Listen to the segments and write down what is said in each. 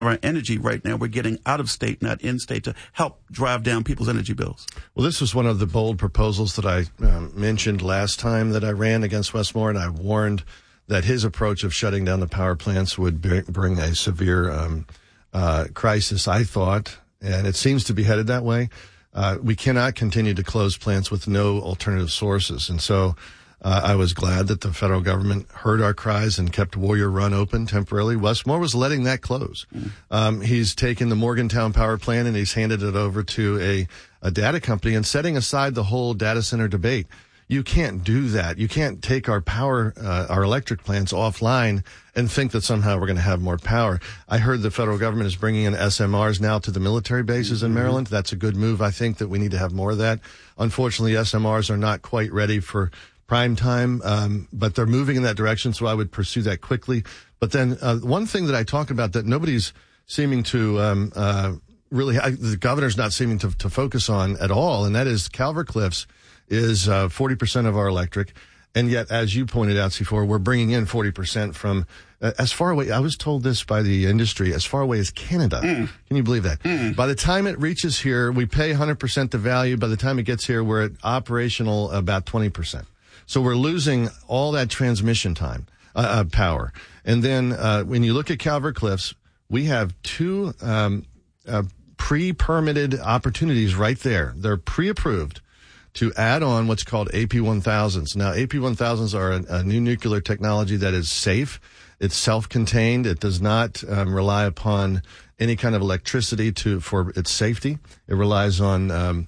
our energy right now we're getting out of state, not in state, to help drive down people's energy bills. Well, this was one of the bold proposals that I mentioned last time that I ran against Wes Moore, and I warned that his approach of shutting down the power plants would bring a severe crisis, I thought, and it seems to be headed that way. We cannot continue to close plants with no alternative sources. And so I was glad that the federal government heard our cries and kept Warrior Run open temporarily. Wes Moore was letting that close. He's taken the Morgantown power plant and he's handed it over to a data company and setting aside the whole data center debate. You can't do that. You can't take our power, our electric plants offline and think that somehow we're going to have more power. I heard the federal government is bringing in SMRs now to the military bases in Maryland. That's a good move. I think that we need to have more of that. Unfortunately, SMRs are not quite ready for prime time, but they're moving in that direction, so I would pursue that quickly. But then one thing that I talk about that nobody's seeming to the governor's not seeming to focus on at all, and that is Calvert Cliffs is 40% of our electric. And yet, as you pointed out, C4, we're bringing in 40% from as far away. I was told this by the industry, as far away as Canada. Can you believe that? By the time it reaches here, we pay 100% the value. By the time it gets here, we're at operational about 20%. So we're losing all that transmission time, power. And then when you look at Calvert Cliffs, we have two pre-permitted opportunities right there. They're pre-approved to add on what's called AP1000s. Now, AP1000s are a new nuclear technology that is safe. It's self-contained. It does not rely upon any kind of electricity for its safety. It relies on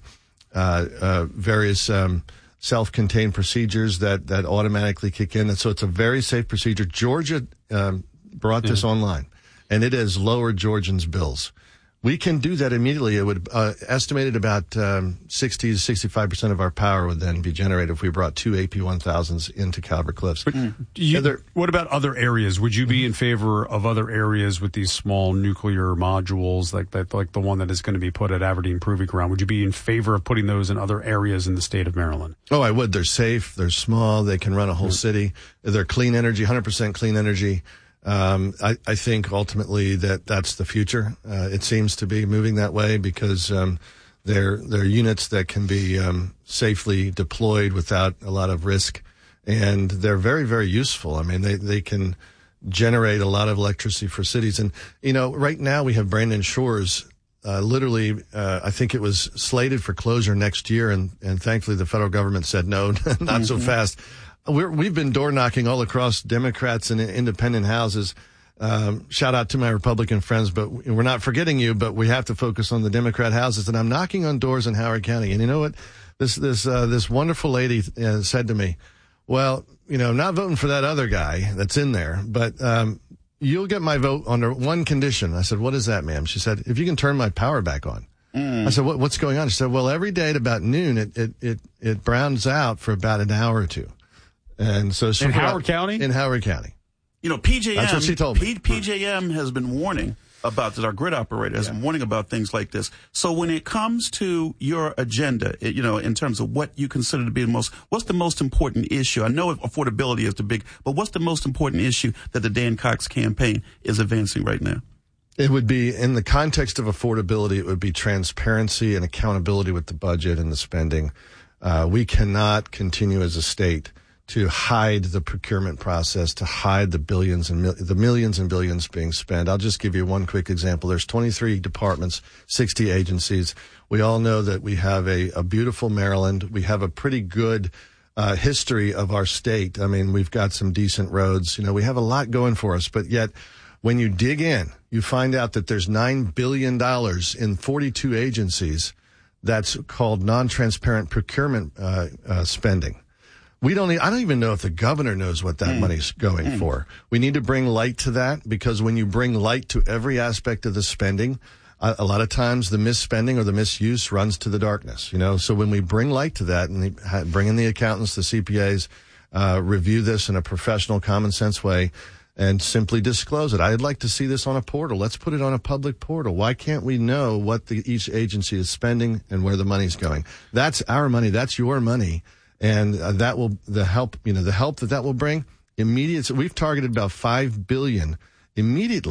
various self-contained procedures that automatically kick in. And so it's a very safe procedure. Georgia brought this online, and it has lowered Georgians' bills. We can do that immediately. It would estimated about 60 to 65% of our power would then be generated if we brought two AP1000s into Calvert Cliffs. What about other areas? Would you be in favor of other areas with these small nuclear modules like the one that is going to be put at Aberdeen Proving Ground? Would you be in favor of putting those in other areas in the state of Maryland? Oh, I would. They're safe. They're small. They can run a whole city. They're clean energy, 100% clean energy. I think ultimately that's the future. It seems to be moving that way because they're units that can be safely deployed without a lot of risk, and they're very, very useful. I mean, they can generate a lot of electricity for cities. And right now we have Brandon Shores. Literally, I think it was slated for closure next year, and thankfully the federal government said no, not so fast. We've been door knocking all across Democrats and independent houses. Shout out to my Republican friends, but we're not forgetting you, but we have to focus on the Democrat houses. And I'm knocking on doors in Howard County. And you know what? This wonderful lady said to me, well, I'm not voting for that other guy that's in there, but, you'll get my vote under one condition. I said, what is that, ma'am? She said, if you can turn my power back on. I said, what's going on? She said, well, every day at about noon, it browns out for about an hour or two. And so in Howard County? In Howard County. PJM. That's what she told me. PJM has been warning about this. Our grid operator has been warning about things like this. So when it comes to your agenda, in terms of what you consider to be what's the most important issue? I know affordability is but what's the most important issue that the Dan Cox campaign is advancing right now? It would be, in the context of affordability, it would be transparency and accountability with the budget and the spending. We cannot continue as a state to hide the procurement process, to hide the millions and billions being spent. I'll just give you one quick example. There's 23 departments, 60 agencies. We all know that we have a beautiful Maryland. We have a pretty good history of our state. I mean, we've got some decent roads. We have a lot going for us, but yet when you dig in, you find out that there's $9 billion in 42 agencies that's called non-transparent procurement spending. I don't even know if the governor knows what that money's going for. We need to bring light to that, because when you bring light to every aspect of the spending, a lot of times the misspending or the misuse runs to the darkness, So when we bring light to that and bring in the accountants, the CPAs, review this in a professional, common sense way and simply disclose it. I'd like to see this on a portal. Let's put it on a public portal. Why can't we know what each agency is spending and where the money's going? That's our money. That's your money. And the help that will bring immediate. So we've targeted about $5 billion immediately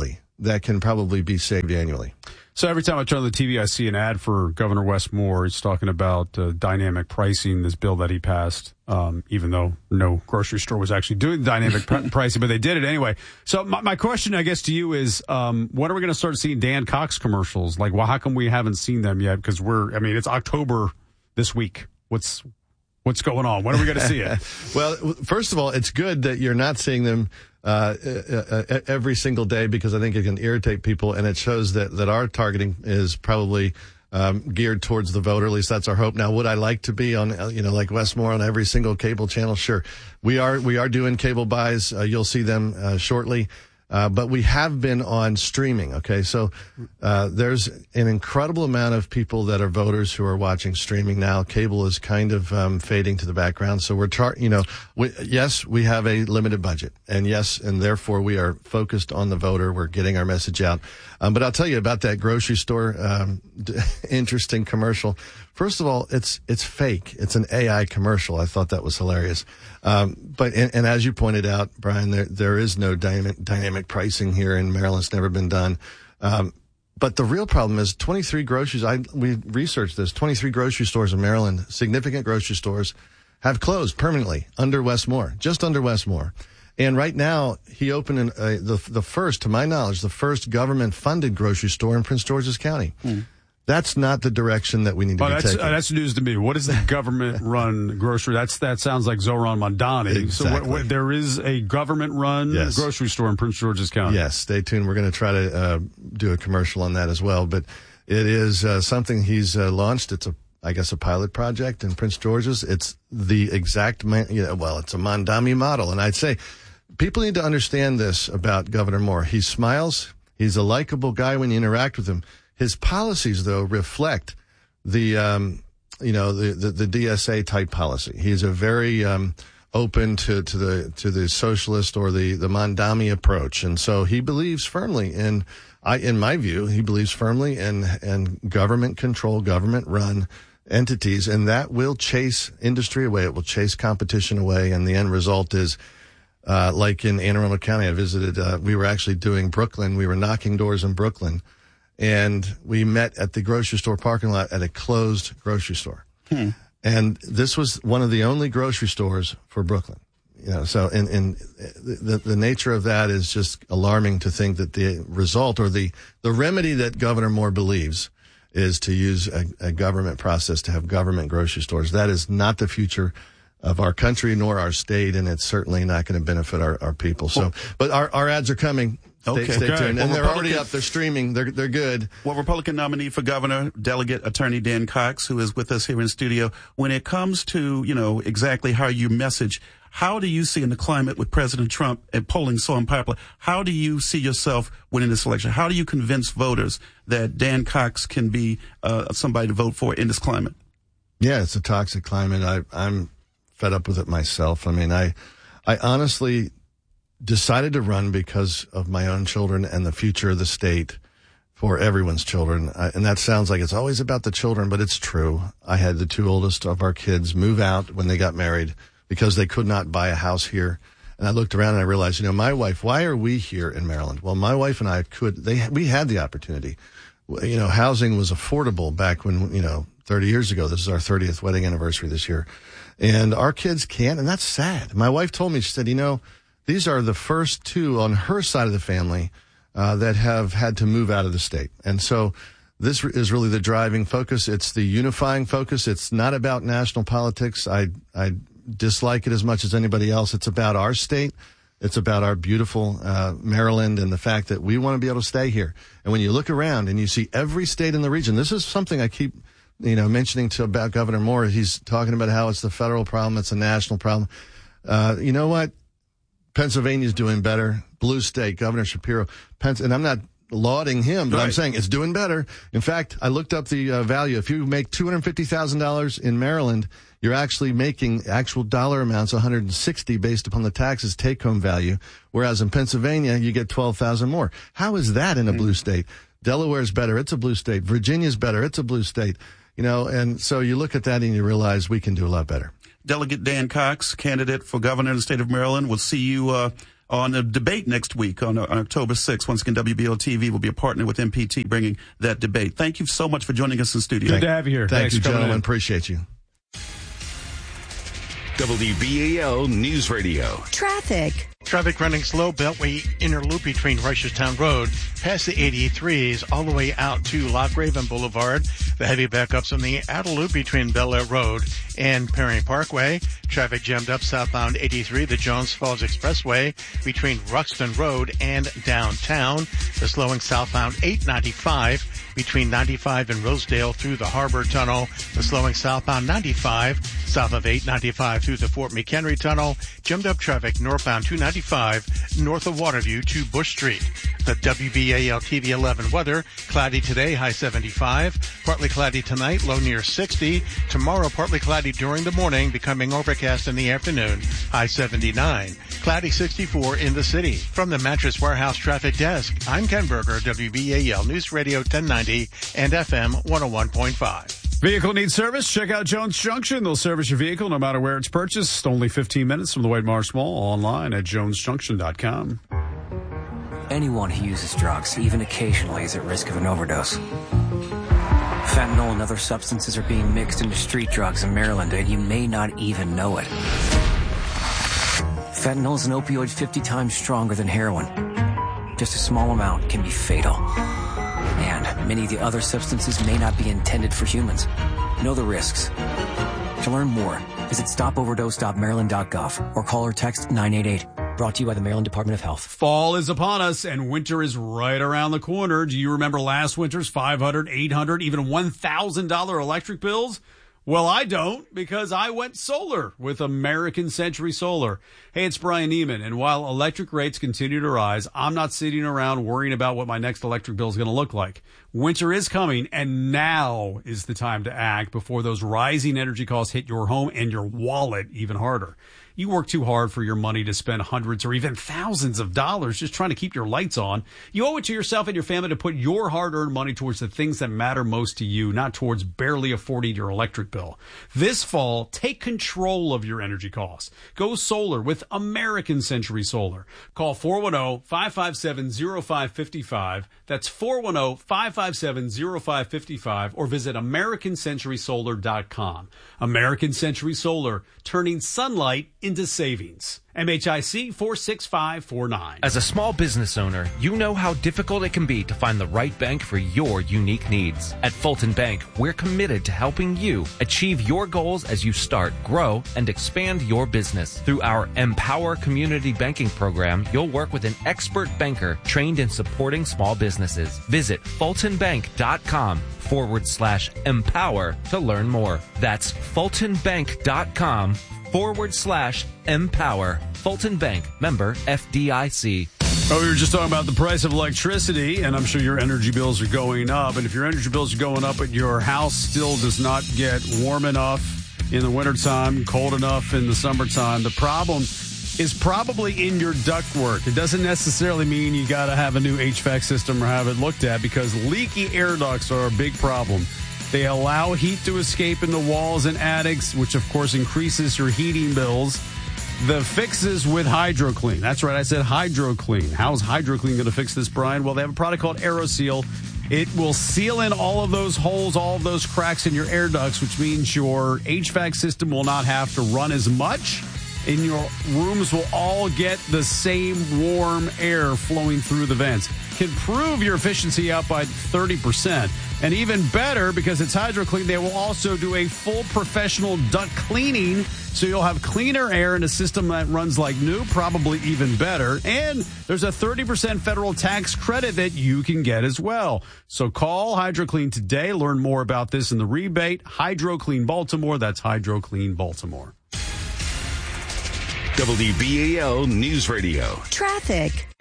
that can probably be saved annually. So every time I turn on the TV, I see an ad for Governor Wes Moore. He's talking about dynamic pricing, this bill that he passed, even though no grocery store was actually doing dynamic pricing, but they did it anyway. So my question, I guess, to you is, when are we going to start seeing Dan Cox commercials? Like, well, how come we haven't seen them yet? Because it's October this week. What's going on? When are we going to see it? Well, first of all, it's good that you're not seeing them every single day, because I think it can irritate people, and it shows that our targeting is probably geared towards the voter. At least that's our hope. Now, would I like to be on, like Wes Moore on every single cable channel? Sure. We are doing cable buys. You'll see them shortly. But we have been on streaming. Okay. So, there's an incredible amount of people that are voters who are watching streaming now. Cable is kind of, fading to the background. So yes, we have a limited budget, and therefore we are focused on the voter. We're getting our message out. But I'll tell you about that grocery store, interesting commercial. First of all, it's fake. It's an AI commercial. I thought that was hilarious. But as you pointed out, Brian, there is no dynamic pricing here in Maryland. It's never been done. But the real problem is 23 we researched this. 23 grocery stores in Maryland, significant grocery stores, have closed permanently under Wes Moore, just under Wes Moore. And right now, he opened the first, to my knowledge, the first government-funded grocery store in Prince George's County. That's not the direction that we need to be taking. That's news to me. What is the government-run grocery? That sounds like Zoran Mondani. Exactly. So there is a government-run grocery store in Prince George's County. Yes, stay tuned. We're going to try to do a commercial on that as well. But it is something he's launched. It's a pilot project in Prince George's. It's the exact, it's a Mondami model. And I'd say people need to understand this about Governor Moore. He smiles. He's a likable guy when you interact with him. His policies, though, reflect the DSA type policy. He's a very open to the socialist or the Mondami approach, and so he believes firmly in my view, he believes firmly in government control, government run entities, and that will chase industry away. It will chase competition away, and the end result is. Like in Anne Arundel County, I visited, we were actually doing Brooklyn. We were knocking doors in Brooklyn, and we met at the grocery store parking lot at a closed grocery store. And this was one of the only grocery stores for Brooklyn. So the nature of that is just alarming to think that the result or the remedy that Governor Moore believes is to use a government process to have government grocery stores. That is not the future of our country nor our state, and it's certainly not going to benefit our people. So, but our ads are coming. Stay tuned. And they're already up. They're streaming. They're good. Well, Republican nominee for governor, Delegate Attorney Dan Cox, who is with us here in studio. When it comes to, exactly how you message, how do you see in the climate with President Trump and polling so unpopular, how do you see yourself winning this election? How do you convince voters that Dan Cox can be somebody to vote for in this climate? Yeah, it's a toxic climate. I'm fed up with it myself. I mean, I honestly decided to run because of my own children and the future of the state for everyone's children. And that sounds like it's always about the children, but it's true. I had the two oldest of our kids move out when they got married because they could not buy a house here. And I looked around and I realized, my wife, why are we here in Maryland? Well, my wife and I we had the opportunity. Housing was affordable back when, 30 years ago. This is our 30th wedding anniversary this year. And our kids can't, and that's sad. My wife told me, she said, these are the first two on her side of the family that have had to move out of the state. And so this is really the driving focus. It's the unifying focus. It's not about national politics. I dislike it as much as anybody else. It's about our state. It's about our beautiful Maryland and the fact that we want to be able to stay here. And when you look around and you see every state in the region, this is something I keep mentioning about Governor Moore. He's talking about how it's the federal problem. It's a national problem. You know what? Pennsylvania's doing better. Blue state, Governor Shapiro. And I'm not lauding him, but right. I'm saying it's doing better. In fact, I looked up the value. If you make $250,000 in Maryland, you're actually making actual dollar amounts $160 based upon the taxes take-home value, whereas in Pennsylvania, you get $12,000 more. How is that in a blue state? Delaware's better. It's a blue state. Virginia's better. It's a blue state. And so you look at that and you realize we can do a lot better. Delegate Dan Cox, candidate for governor in the state of Maryland. We'll see you on a debate next week on October 6th. Once again, WBO-TV will be a partner with MPT bringing that debate. Thank you so much for joining us in studio. Good to have you here. Thank you, gentlemen. Appreciate you. WBAL News Radio. Traffic. Traffic running slow Beltway inner loop between Reisterstown Road, past the 83s, all the way out to Loch Raven Boulevard. The heavy backups on the outer loop between Bel Air Road and Perry Parkway. Traffic jammed up southbound 83, the Jones Falls Expressway between Ruxton Road and downtown. The slowing southbound 895 between 95 and Rosedale through the Harbor Tunnel. The slowing southbound 95 south of 895 through the Fort McHenry Tunnel. Jammed up traffic northbound 295 north of Waterview to Bush Street. The WBAL TV 11 weather, cloudy today, high 75. Partly cloudy tonight, low near 60. Tomorrow, partly cloudy during the morning, becoming overcast in the afternoon, high 79. Cloudy 64 in the city. From the Mattress Warehouse Traffic Desk, I'm Ken Berger, WBAL News Radio 1090 and FM 101.5. Vehicle needs service? Check out Jones Junction. They'll service your vehicle no matter where it's purchased. Only 15 minutes from the White Marsh Mall. Online at jonesjunction.com. Anyone who uses drugs, even occasionally, is at risk of an overdose. Fentanyl and other substances are being mixed into street drugs in Maryland, and you may not even know it. Fentanyl is an opioid 50 times stronger than heroin. Just a small amount can be fatal. And many of the other substances may not be intended for humans. Know the risks. To learn more, visit stopoverdose.maryland.gov or call or text 988. Brought to you by the Maryland Department of Health. Fall is upon us and winter is right around the corner. Do you remember last winter's $500, $800, even $1,000 electric bills? Well, I don't, because I went solar with American Century Solar. Hey, it's Brian Neiman, and while electric rates continue to rise, I'm not sitting around worrying about what my next electric bill is going to look like. Winter is coming, and now is the time to act before those rising energy costs hit your home and your wallet even harder. You work too hard for your money to spend hundreds or even thousands of dollars just trying to keep your lights on. You owe it to yourself and your family to put your hard-earned money towards the things that matter most to you, not towards barely affording your electric bill. This fall, take control of your energy costs. Go solar with American Century Solar. Call 410-557-0555. That's 410-557-0555, or visit AmericanCenturySolar.com. American Century Solar, turning sunlight into savings. MHIC 46549. As a small business owner, you know how difficult it can be to find the right bank for your unique needs. At Fulton Bank, we're committed to helping you achieve your goals as you start, grow, and expand your business. Through our Empower Community Banking program, you'll work with an expert banker trained in supporting small businesses. Visit fultonbank.com/empower to learn more. That's fultonbank.com/empower. Fulton Bank, member FDIC. Oh, we were just talking about the price of electricity, and I'm sure your energy bills are going up. And if your energy bills are going up, but your house still does not get warm enough in the wintertime, cold enough in the summertime, the problem is probably in your ductwork. It doesn't necessarily mean you got to have a new HVAC system or have it looked at, because leaky air ducts are a big problem. They allow heat to escape in the walls and attics, which of course increases your heating bills. The fix is with HydroClean. That's right, I said HydroClean. How's HydroClean going to fix this, Brian? Well, they have a product called AeroSeal. It will seal in all of those holes, all of those cracks in your air ducts, which means your HVAC system will not have to run as much, and your rooms will all get the same warm air flowing through the vents. Can improve your efficiency up by 30%. And even better, because it's HydroClean, they will also do a full professional duct cleaning, so you'll have cleaner air in a system that runs like new, probably even better. And there's a 30% federal tax credit that you can get as well. So call HydroClean today. Learn more about this in the rebate. HydroClean Baltimore. That's HydroClean Baltimore. WBAL News Radio. Traffic.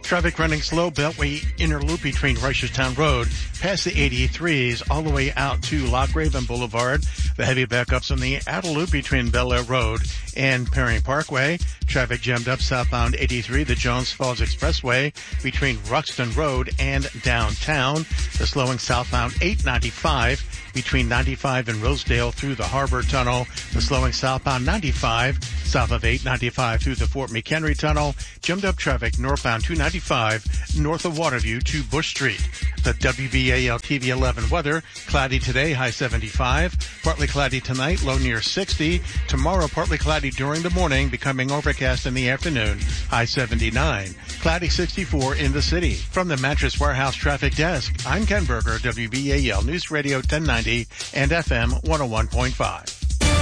Traffic running slow Beltway inner loop between Reisterstown Road, past the 83s, all the way out to Loch Raven Boulevard. The heavy backups on the outer loop between Bel Air Road and Perry Parkway. Traffic jammed up southbound 83, the Jones Falls Expressway between Ruxton Road and downtown. The slowing southbound 895 between 95 and Rosedale through the Harbor Tunnel. The slowing southbound 95 south of 895 through the Fort McHenry Tunnel. Jammed up traffic northbound 295 north of Waterview to Bush Street. The WBAL TV 11 weather, cloudy today, high 75. Partly cloudy tonight, low near 60. Tomorrow, partly cloudy during the morning, becoming overcast in the afternoon, high 79. Cloudy 64 in the city. From the Mattress Warehouse Traffic Desk, I'm Ken Berger, WBAL News Radio 1090 and FM 101.5.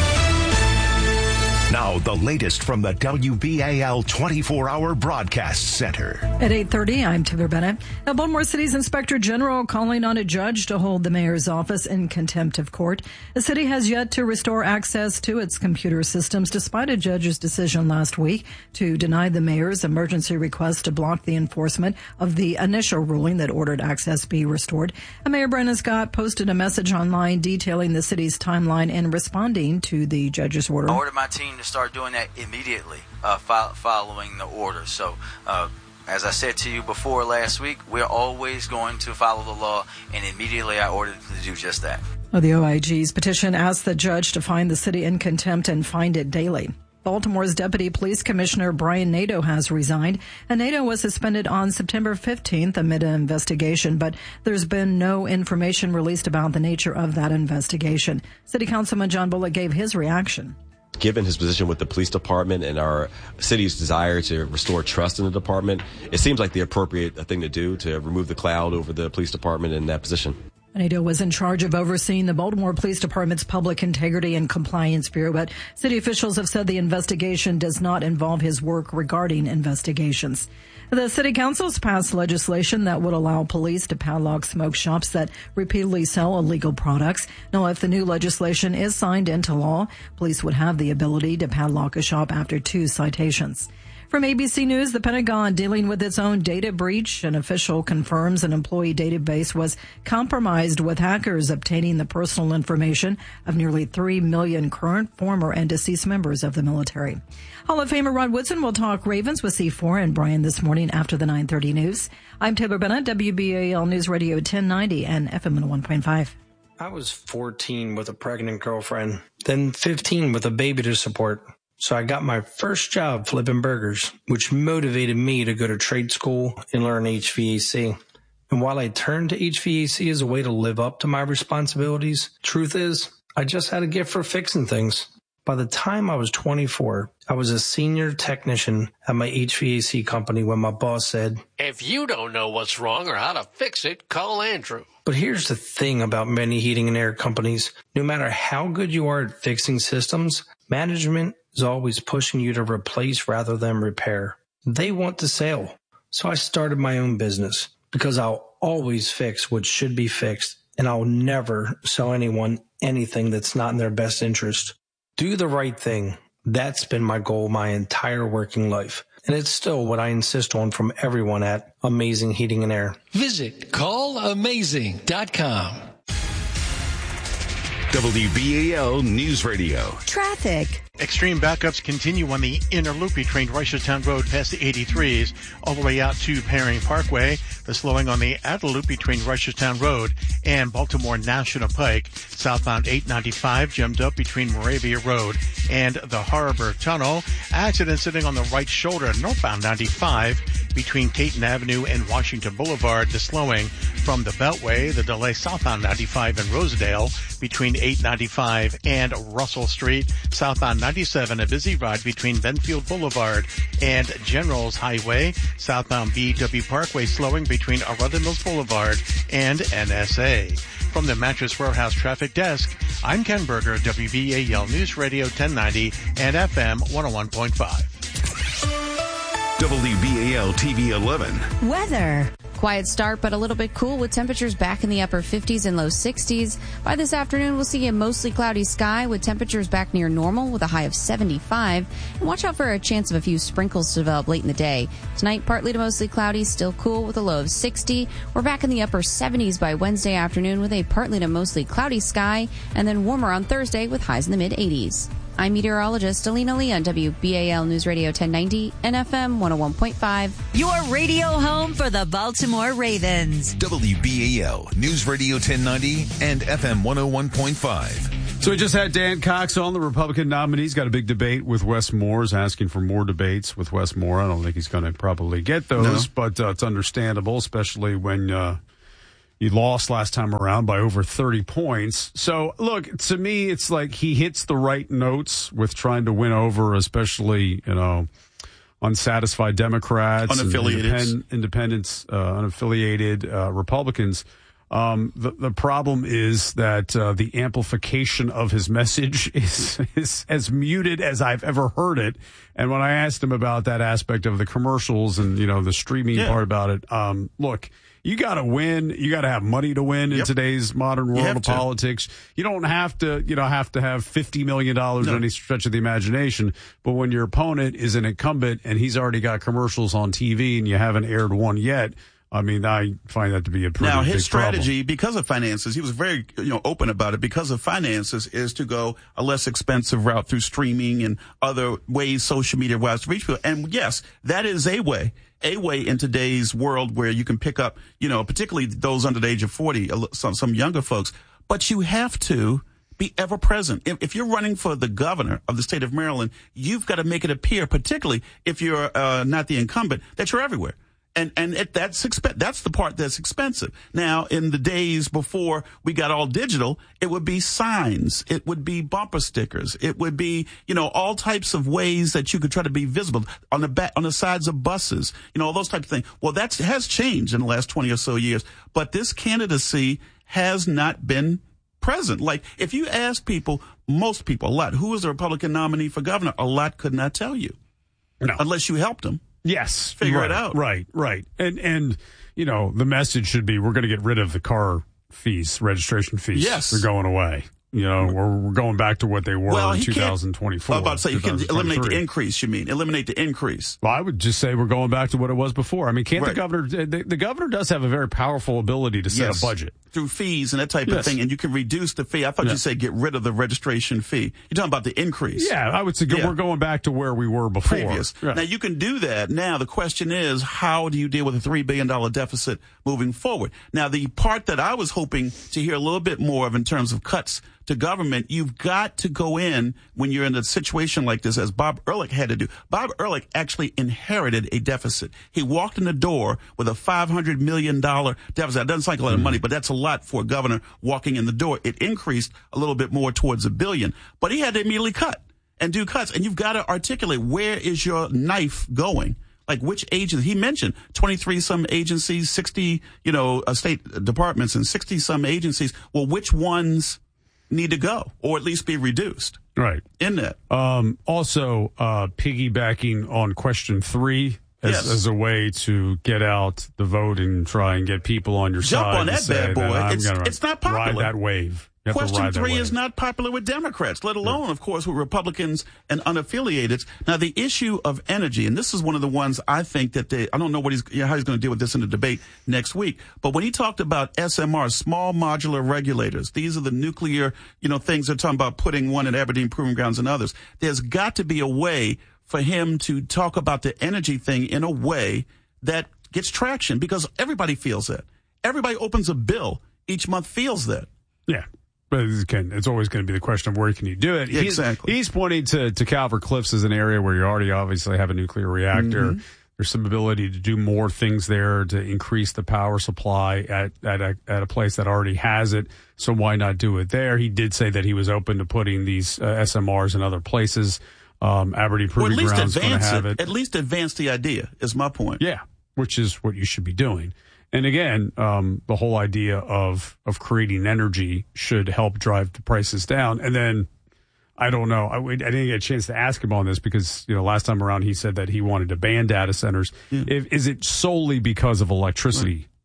Now, the latest from the WBAL 24-hour broadcast center. At 8:30, I'm Taylor Bennett. Now, Baltimore City's Inspector General calling on a judge to hold the mayor's office in contempt of court. The city has yet to restore access to its computer systems, despite a judge's decision last week to deny the mayor's emergency request to block the enforcement of the initial ruling that ordered access be restored. Mayor Brandon Scott posted a message online detailing the city's timeline in responding to the judge's order. I ordered my team to start doing that immediately following the order. So as I said to you before last week, we're always going to follow the law, and immediately I ordered them to do just that. The OIG's petition asked the judge to find the city in contempt and find it daily. Baltimore's Deputy Police Commissioner Brian Nadeau has resigned, and Nadeau was suspended on September 15th amid an investigation, but there's been no information released about the nature of that investigation. City Councilman John Bullock gave his reaction. Given his position with the police department and our city's desire to restore trust in the department, it seems like the appropriate thing to do to remove the cloud over the police department in that position. Nadeau was in charge of overseeing the Baltimore Police Department's Public Integrity and Compliance Bureau, but city officials have said the investigation does not involve his work regarding investigations. The city council's passed legislation that would allow police to padlock smoke shops that repeatedly sell illegal products. Now, if the new legislation is signed into law, police would have the ability to padlock a shop after 2 citations. From ABC News, the Pentagon dealing with its own data breach. An official confirms an employee database was compromised with hackers obtaining the personal information of nearly 3 million current, former, and deceased members of the military. Hall of Famer Rod Woodson will talk Ravens with C4 and Brian this morning after the 9:30 news. I'm Taylor Bennett, WBAL News Radio 1090 and FM 101.5. I was 14 with a pregnant girlfriend, then 15 with a baby to support. So I got my first job flipping burgers, which motivated me to go to trade school and learn HVAC. And while I turned to HVAC as a way to live up to my responsibilities, truth is, I just had a gift for fixing things. By the time I was 24, I was a senior technician at my HVAC company when my boss said, "If you don't know what's wrong or how to fix it, call Andrew." But here's the thing about many heating and air companies. No matter how good you are at fixing systems, management is always pushing you to replace rather than repair. They want the sale. So I started my own business because I'll always fix what should be fixed, and I'll never sell anyone anything that's not in their best interest. Do the right thing. That's been my goal my entire working life. And it's still what I insist on from everyone at Amazing Heating and Air. Visit callamazing.com. WBAL News Radio. Traffic. Extreme backups continue on the inner loop between Reisterstown Road past the 83s all the way out to Perry Parkway. The slowing on the outer loop between Reisterstown Road and Baltimore National Pike. Southbound 895 jammed up between Moravia Road and the Harbor Tunnel. Accident sitting on the right shoulder northbound 95 between Caton Avenue and Washington Boulevard. The slowing from the Beltway. The delay southbound 95 and Rosedale between 895 and Russell Street. Southbound 97, a busy ride between Benfield Boulevard and Generals Highway. Southbound BW Parkway slowing between Arundel Mills Boulevard and NSA. From the Mattress Warehouse Traffic Desk, I'm Ken Berger, WBAL News Radio 1090 and FM 101.5. WBAL TV 11. Weather. quiet start, but a little bit cool with temperatures back in the upper 50s and low 60s. By this afternoon, we'll see a mostly cloudy sky with temperatures back near normal with a high of 75. And watch out for a chance of a few sprinkles to develop late in the day. Tonight, partly to mostly cloudy, still cool with a low of 60. We're back in the upper 70s by Wednesday afternoon with a partly to mostly cloudy sky, and then warmer on Thursday with highs in the mid-80s. I'm meteorologist Alina Lee on WBAL News Radio 1090 and FM 101.5. Your radio home for the Baltimore Ravens. WBAL News Radio 1090 and FM 101.5. So we just had Dan Cox on, the Republican nominee. He's got a big debate with Wes Moore, is asking for more debates with Wes Moore. I don't think he's going to probably get those, but it's understandable, especially when you lost last time around by over 30 points. So, look, to me, it's like he hits the right notes with trying to win over, especially, unsatisfied Democrats, unaffiliated independents, unaffiliated Republicans. The problem is that the amplification of his message is as muted as I've ever heard it. And when I asked him about that aspect of the commercials and, the streaming part about it, look, you got to win. You got to have money to win in today's modern world of politics. You don't have to, have $50 million in any stretch of the imagination. But when your opponent is an incumbent and he's already got commercials on TV and you haven't aired one yet, I mean, I find that to be a pretty Now, his big strategy, problem. because of finances, he was very, open about it. Because of finances, is to go a less expensive route through streaming and other ways, social media wise, to reach people. And yes, that is a way in today's world where you can pick up, particularly those under the age of 40, some younger folks. But you have to be ever present. If you're running for the governor of the state of Maryland, you've got to make it appear, particularly if you're not the incumbent, that you're everywhere. And that's the part that's expensive. Now, in the days before we got all digital, it would be signs, it would be bumper stickers, it would be, all types of ways that you could try to be visible on the sides of buses, all those types of things. Well, that has changed in the last 20 or so years, but this candidacy has not been present. Like, if you ask people, most people, a lot, who is the Republican nominee for governor, a lot could not tell you. No. Unless you helped them. Yes. Figure it out. Right. And the message should be, we're going to get rid of the car fees, registration fees. Yes. They're going away. We're going back to what they were in 2024. I'm about to say, you can eliminate the increase, you mean. Eliminate the increase. Well, I would just say we're going back to what it was before. I mean, can't the governor, the governor does have a very powerful ability to set a budget. Through fees and that type of thing, and you can reduce the fee. I thought you said get rid of the registration fee. You're talking about the increase. Yeah, I would say we're going back to where we were before. Previous. Yeah. Now, you can do that. Now, the question is, how do you deal with a $3 billion deficit moving forward? Now, the part that I was hoping to hear a little bit more of in terms of cuts to government, you've got to go in when you're in a situation like this, as Bob Ehrlich had to do. Bob Ehrlich actually inherited a deficit. He walked in the door with a $500 million deficit. That doesn't sound like a lot of money, but that's a lot for a governor walking in the door. It increased a little bit more towards $1 billion, but he had to immediately cut and do cuts. And you've got to articulate, where is your knife going? Like, which agency? He mentioned 23 some agencies, 60, state departments and 60 some agencies. Well, which ones need to go, or at least be reduced? Right. In that. Also, piggybacking on question 3 as a way to get out the vote and try and get people on your side. Jump on that bad boy. It's not popular. Ride that wave. Question 3 is not popular with Democrats, let alone, of course, with Republicans and unaffiliated. Now, the issue of energy, and this is one of the ones I think that I don't know how he's going to deal with this in the debate next week, but when he talked about SMRs, small modular regulators, these are the nuclear, things they're talking about putting one at Aberdeen Proving Grounds and others. There's got to be a way for him to talk about the energy thing in a way that gets traction, because everybody feels that. Everybody opens a bill each month feels that. Yeah. But it's always going to be the question of where can you do it. Yeah, exactly. He's pointing to Calvert Cliffs as an area where you already obviously have a nuclear reactor. Mm-hmm. There's some ability to do more things there to increase the power supply at a place that already has it. So why not do it there? He did say that he was open to putting these SMRs in other places. Aberdeen Proving Grounds going to have it. At least advance the idea is my point. Yeah, which is what you should be doing. And again, the whole idea of creating energy should help drive the prices down. And then, I don't know, I didn't get a chance to ask him on this because, last time around he said that he wanted to ban data centers. Yeah. Is it solely because of electricity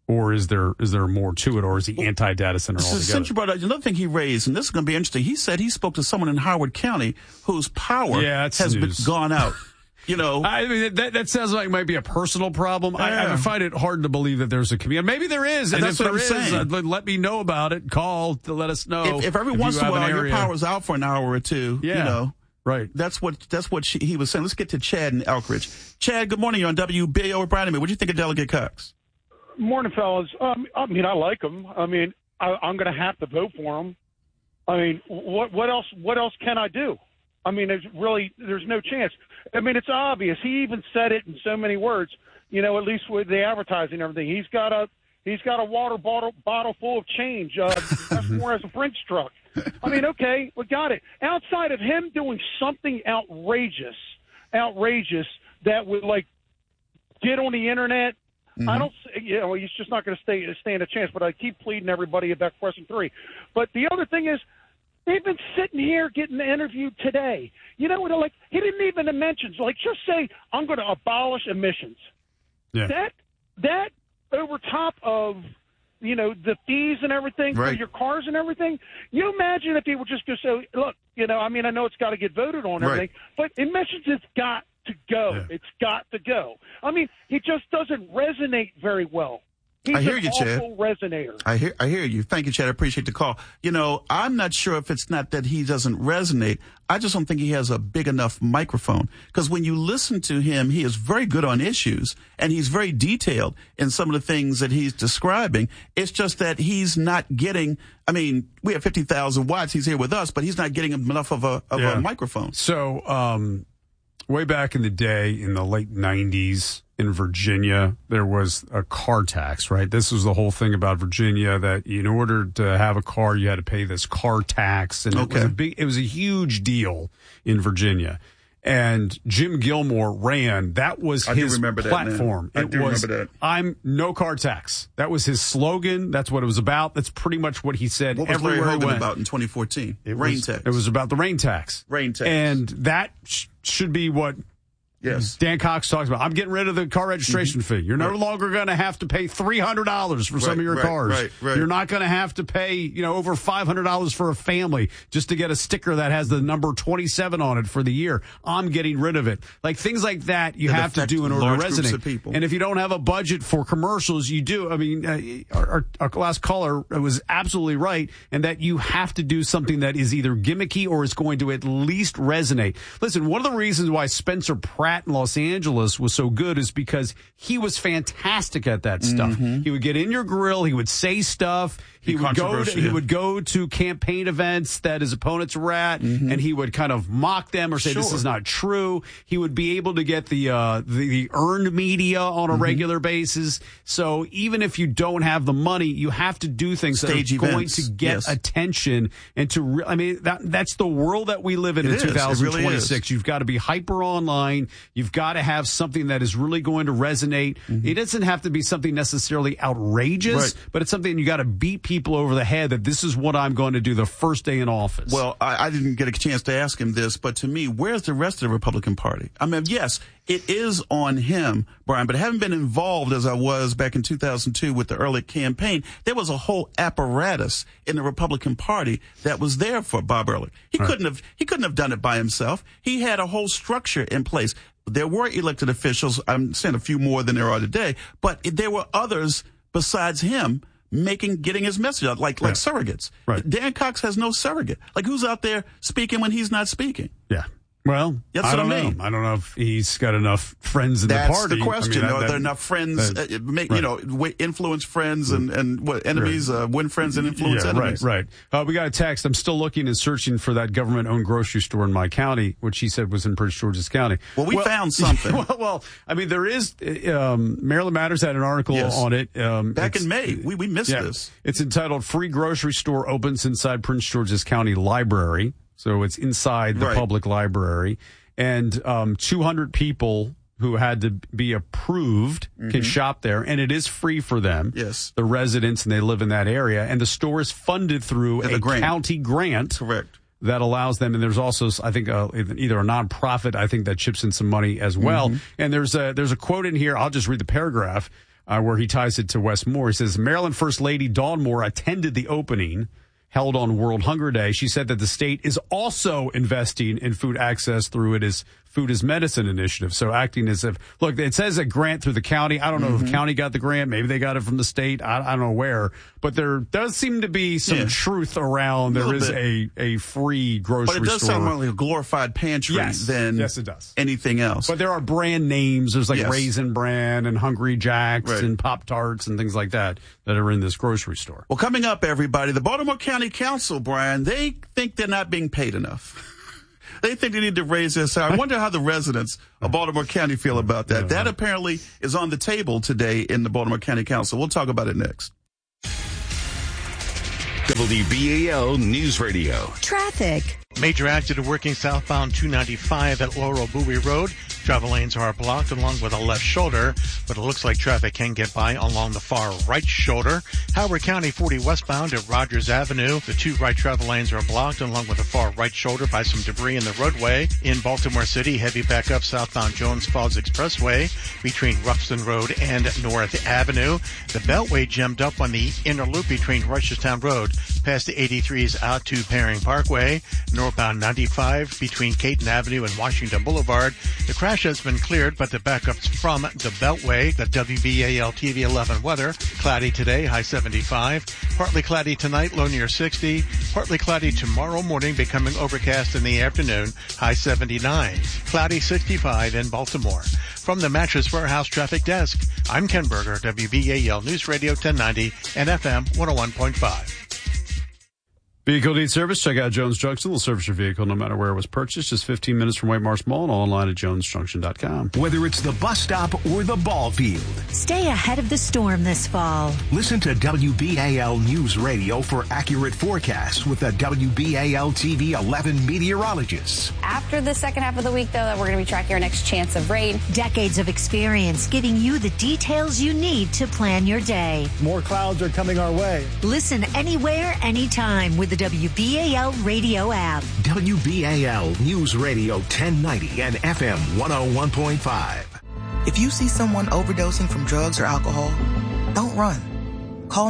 Or is there more to it, or is he anti-data center altogether? Since you brought up another thing he raised, and this is going to be interesting, he said he spoke to someone in Howard County whose power has gone out. You know, I mean, that sounds like it might be a personal problem. I find it hard to believe that there's a community. Maybe there is, and if there is, let me know about it. Call to let us know. If every once in a while your power's out for an hour or two, you know. Right. That's what he was saying. Let's get to Chad in Elkridge. Chad, good morning. You're on WBAO with Brian and me. What do you think of Delegate Cox? Morning, fellas. I mean, I like him. I mean, I'm going to have to vote for him. I mean, what else can I do? I mean, there's no chance. I mean, it's obvious. He even said it in so many words. You know, at least with the advertising and everything, he's got a water bottle full of change. That's more as a Brinks truck. I mean, okay, we got it. Outside of him doing something outrageous that would like get on the internet. Mm-hmm. I don't, he's just not going to stand a chance. But I keep pleading everybody about question 3. But the other thing is, they've been sitting here getting interviewed today. You know what? Like he didn't even mention. Like just say, I'm going to abolish emissions. Yeah. That over top of the fees and everything for your cars and everything. You imagine if he would just go say, look, I mean, I know it's got to get voted on and everything, but emissions has got to go. Yeah. It's got to go. I mean, he just doesn't resonate very well. He's I hear you, Chad. Resonator. I hear you. Thank you, Chad. I appreciate the call. I'm not sure if it's not that he doesn't resonate. I just don't think he has a big enough microphone. Because when you listen to him, he is very good on issues, and he's very detailed in some of the things that he's describing. It's just that he's not getting. I mean, we have 50,000 watts. He's here with us, but he's not getting enough of a microphone. So, way back in the day, in the late 90s, in Virginia, there was a car tax, right? This was the whole thing about Virginia, that in order to have a car, you had to pay this car tax. And it was a huge deal in Virginia. And Jim Gilmore ran. That was his platform. Remember that. I'm no car tax. That was his slogan. That's what it was about. That's pretty much what he said everywhere he went. What was Larry Hogan about in 2014? Rain tax. It was about the rain tax. Rain tax. And that should be what Dan Cox talks about. I'm getting rid of the car registration fee. You're no longer going to have to pay $300 for some of your cars. Right. You're not going to have to pay, over $500 for a family just to get a sticker that has the number 27 on it for the year. I'm getting rid of it. Like things like that you have to do in order to resonate. And if you don't have a budget for commercials, you do. I mean, our last caller was absolutely right, and that you have to do something that is either gimmicky or is going to at least resonate. Listen, one of the reasons why Spencer Pratt in Los Angeles was so good is because he was fantastic at that stuff. Mm-hmm. He would get in your grill. He would say stuff. He would go to campaign events that his opponents were at, and he would kind of mock them or say this is not true. He would be able to get the earned media on a regular basis. So even if you don't have the money, you have to do things that are going to get attention and that's the world that we live in 2026. Really you've got to be hyper online. You've got to have something that is really going to resonate. It doesn't have to be something necessarily outrageous, but it's something you got to beat people over the head that this is what I'm going to do the first day in office. Well, I didn't get a chance to ask him this, but to me, where's the rest of the Republican Party? I mean, yes, it is on him, Brian, but having been involved as I was back in 2002 with the Ehrlich campaign, there was a whole apparatus in the Republican Party that was there for Bob Ehrlich. He couldn't have done it by himself. He had a whole structure in place. There were elected officials. I'm saying a few more than there are today, but there were others besides him getting his message out, like surrogates. Right. Dan Cox has no surrogate. Like, who's out there speaking when he's not speaking? Yeah. Well, that's what I mean. I don't know if he's got enough friends in the party. That's the question. Are there enough friends, influence friends and what enemies, win friends and influence enemies? Right. We got a text. I'm still looking and searching for that government-owned grocery store in my county, which he said was in Prince George's County. Well, we found something. There is, Maryland Matters had an article on it. Back in May. We missed this. It's entitled Free Grocery Store Opens Inside Prince George's County Library. So it's inside the public library, and 200 people who had to be approved can shop there, and it is free for them. Yes, the residents, and they live in that area, and the store is funded through a county grant. Correct. That allows them, and there's also, I think, either a nonprofit, I think, that chips in some money as well. And there's a quote in here. I'll just read the paragraph. where he ties it to Wes Moore. He says, Maryland First Lady Dawn Moore attended the opening held on World Hunger Day. She said that the state is also investing in food access through its Food is Medicine initiative. So acting as if, look, it says a grant through the county. I don't know if the county got the grant. Maybe they got it from the state. I don't know where. But there does seem to be some truth around. There is a free grocery store. But it does sound more like a glorified pantry than it does. Anything else. But there are brand names. There's like Raisin Bran and Hungry Jacks and Pop-Tarts and things like that are in this grocery store. Well, coming up, everybody, the Baltimore County Council, Brian, they think they're not being paid enough. They think they need to raise their salary. I wonder how the residents of Baltimore County feel about that. That apparently is on the table today in the Baltimore County Council. We'll talk about it next. WBAL News Radio. Traffic. Major accident working southbound 295 at Laurel Bowie Road. Travel lanes are blocked along with a left shoulder, but it looks like traffic can get by along the far right shoulder. Howard County 40 westbound at Rogers Avenue. The two right travel lanes are blocked along with the far right shoulder by some debris in the roadway. In Baltimore City, heavy backup southbound Jones Falls Expressway between Ruxton Road and North Avenue. The Beltway jammed up on the inner loop between Reisterstown Road past the 83s out to Paring Parkway. Northbound 95 between Caton Avenue and Washington Boulevard. The crash has been cleared, but the backups from the Beltway. The WBAL TV 11 weather. Cloudy today, high 75. Partly cloudy tonight, low near 60. Partly cloudy tomorrow morning, becoming overcast in the afternoon, high 79. Cloudy 65 in Baltimore. From the Mattress Warehouse Traffic Desk, I'm Ken Berger, WBAL News Radio 1090 and FM 101.5. Vehicle needs service? Check out Jones Junction. They'll service your vehicle no matter where it was purchased. Just 15 minutes from White Marsh Mall and online at jonesjunction.com. Whether it's the bus stop or the ball field. Stay ahead of the storm this fall. Listen to WBAL News Radio for accurate forecasts with the WBAL TV 11 meteorologists. After the second half of the week, though, we're going to be tracking our next chance of rain. Decades of experience giving you the details you need to plan your day. More clouds are coming our way. Listen anywhere, anytime with the WBAL radio app. WBAL News Radio 1090 and FM 101.5. If you see someone overdosing from drugs or alcohol, don't run. Call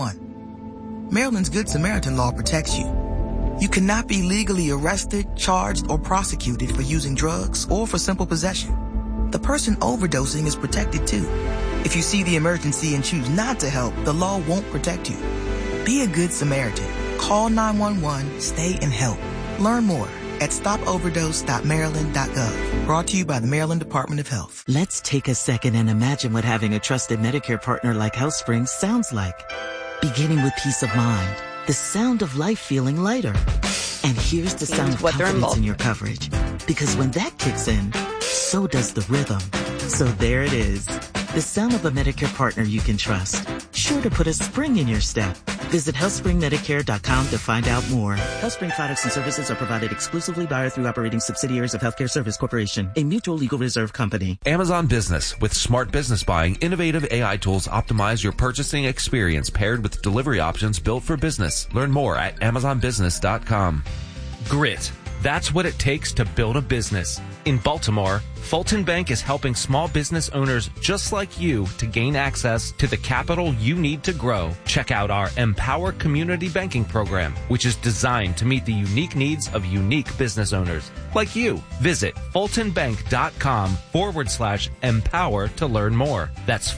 911. Maryland's Good Samaritan law protects you. You cannot be legally arrested, charged, or prosecuted for using drugs or for simple possession. The person overdosing is protected too. If you see the emergency and choose not to help, the law won't protect you. Be a Good Samaritan. Call 911, stay and help. Learn more at stopoverdose.maryland.gov. Brought to you by the Maryland Department of Health. Let's take a second and imagine what having a trusted Medicare partner like HealthSpring sounds like. Beginning with peace of mind, the sound of life feeling lighter. And here's the sound of confidence in your coverage. Because when that kicks in, so does the rhythm. So there it is. The sound of a Medicare partner you can trust. Sure to put a spring in your step. Visit HealthSpringMedicare.com to find out more. HealthSpring products and services are provided exclusively by or through operating subsidiaries of Healthcare Service Corporation, a mutual legal reserve company. Amazon Business. With smart business buying, innovative AI tools optimize your purchasing experience paired with delivery options built for business. Learn more at AmazonBusiness.com. Grit. That's what it takes to build a business. In Baltimore, Fulton Bank is helping small business owners just like you to gain access to the capital you need to grow. Check out our Empower Community Banking Program, which is designed to meet the unique needs of unique business owners like you. Visit fultonbank.com/empower to learn more. That's